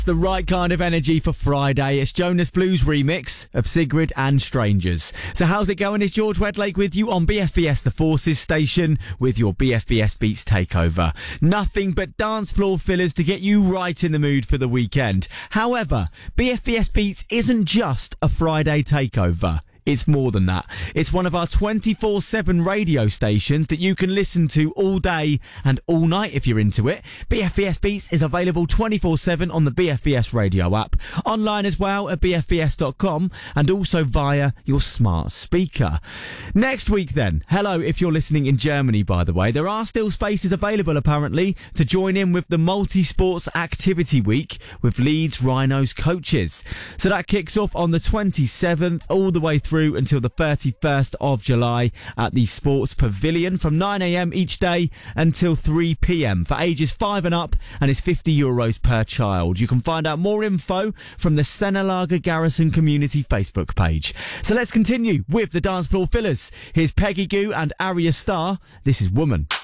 It's the right kind of energy for Friday. It's Jonas Blues remix of Sigrid and Strangers. So how's it going? It's George Wedlake with you on BFBS The Forces station with your BFBS Beats takeover. Nothing but dance floor fillers to get you right in the mood for the weekend. However, BFBS Beats isn't just a Friday takeover. It's more than that. It's one of our 24/7 radio stations that you can listen to all day and all night if you're into it. BFBS Beats is available 24/7 on the BFBS radio app, online as well at bfbs.com, and also via your smart speaker. Next week then, hello if you're listening in Germany, by the way. There are still spaces available apparently to join in with the Multi-Sports Activity Week with Leeds Rhinos coaches. So that kicks off on the 27th all the way through until the 31st of July at the Sports Pavilion from 9 a.m. each day until 3 p.m. for ages 5 and up, and it's €50 per child. You can find out more info from the Senelager Garrison Community Facebook page. So let's continue with the dance floor fillers. Here's Peggy Goo and Arya Starr. This is Woman.